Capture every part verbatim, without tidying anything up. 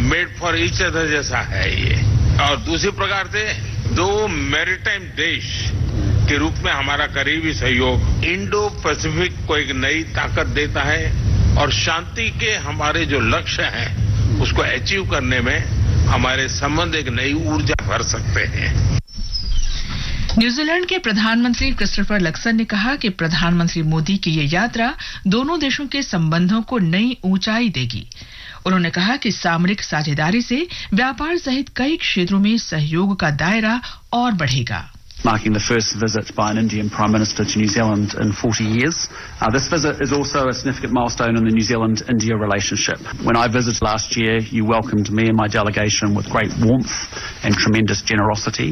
Made for each other जैसा है ये। और दूसरी प्रकार से दो मैरीटाइम देश के रूप में हमारा करीबी सहयोग इंडो पैसिफिक को एक नई ताकत देता है और शांति के हमारे जो लक्ष्य हैं उसको अचीव करने में हमारे संबंध एक नई ऊर्जा भर सकते हैं। न्यूजीलैंड के प्रधानमंत्री क्रिस्टोफर लक्सन ने कहा कि प्रधानमंत्री मोदी की ये यात्रा दोनों देशों के संबंधों को नई ऊंचाई देगी। उन्होंने कहा कि सामरिक साझेदारी से व्यापार सहित कई क्षेत्रों में सहयोग का दायरा और बढ़ेगा। Marking the first visit by an Indian Prime Minister to New Zealand in forty years. Uh, this visit is also a significant milestone in the New Zealand-India relationship. When I visited last year, you welcomed me and my delegation with great warmth and tremendous generosity.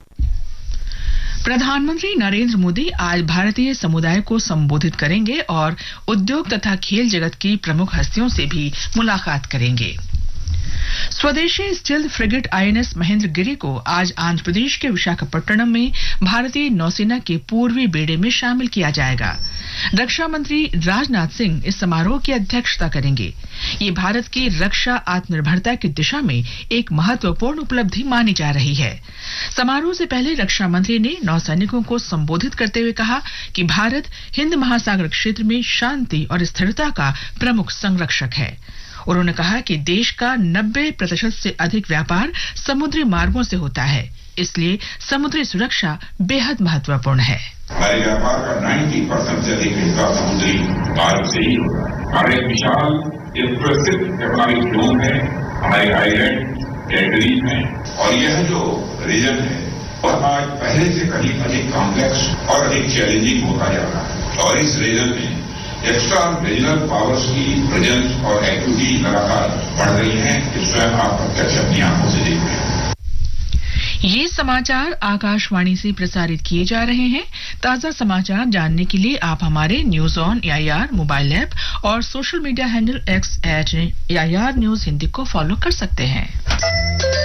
प्रधानमंत्री नरेंद्र मोदी आज भारतीय समुदाय को संबोधित करेंगे और उद्योग तथा खेल जगत की प्रमुख हस्तियों से भी मुलाकात करेंगे। स्वदेशी stealth frigate INS Mahendra Giri को आज आंध्र प्रदेश के विशाखापट्टनम में भारतीय नौसेना के पूर्वी बेड़े में शामिल किया जाएगा। रक्षा मंत्री राजनाथ सिंह इस समारोह की अध्यक्षता करेंगे। ये भारत की रक्षा आत्मनिर्भरता की दिशा में एक महत्वपूर्ण उपलब्धि मानी जा रही है। समारोह से पहले रक्षा मंत्री ने नौसैनिकों को संबोधित करते हुए कहा कि भारत हिंद महासागर क्षेत्र में शांति और स्थिरता का प्रमुख संरक्षक है। उन्होंने कहा कि देश का नब्बे प्रतिशत से अधिक व्यापार समुद्री मार्गों से होता है, इसलिए समुद्री सुरक्षा बेहद महत्वपूर्ण है। हमारे व्यापार का नब्बे परसेंट से अधिक हिस्सा समुद्री मार्ग से ही होता है। हमारे विशाल इंप्रेसिव इकोनॉमिक जोन है, हमारे आइलैंड टेरिटरीज में, और यह जो रीजन है वह आज पहले से कहीं अधिक कॉम्प्लेक्स और अधिक चैलेंजिंग होता जा रहा है। और इस रीजन में एक्स्ट्रा रीजनल पावर्स की प्रेजेंस और एक्टिविटी लगातार बढ़ रही है, जिसमें आप प्रत्यक्ष अपनी आंखों से देख रहे हैं। ये समाचार आकाशवाणी से प्रसारित किए जा रहे हैं। ताजा समाचार जानने के लिए आप हमारे news on AIR mobile app और social media handle x eight AIR news Hindi को फॉलो कर सकते हैं।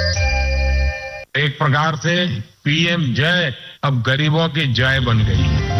एक प्रकार से पीएम जय अब गरीबों की जय बन गई है।